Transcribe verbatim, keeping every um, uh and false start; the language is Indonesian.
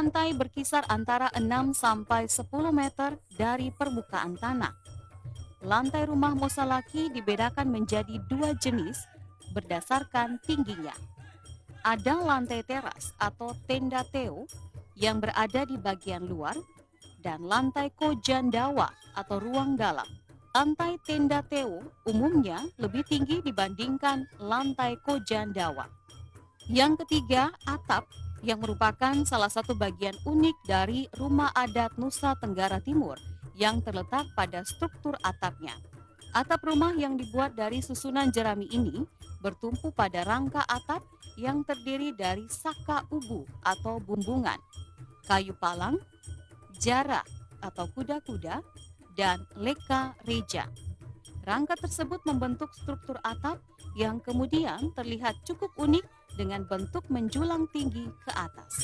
lantai berkisar antara enam sampai sepuluh meter dari permukaan tanah. Lantai rumah Mosalaki dibedakan menjadi dua jenis berdasarkan tingginya. Ada lantai teras atau tenda Teo yang berada di bagian luar dan lantai Kojandawa atau ruang dalam. Lantai tenda Teo umumnya lebih tinggi dibandingkan lantai Kojandawa. Yang ketiga, atap yang merupakan salah satu bagian unik dari rumah adat Nusa Tenggara Timur yang terletak pada struktur atapnya. Atap rumah yang dibuat dari susunan jerami ini bertumpu pada rangka atap yang terdiri dari saka ubu atau bumbungan, kayu palang, jara atau kuda-kuda, dan leka reja. Rangka tersebut membentuk struktur atap yang kemudian terlihat cukup unik dengan bentuk menjulang tinggi ke atas.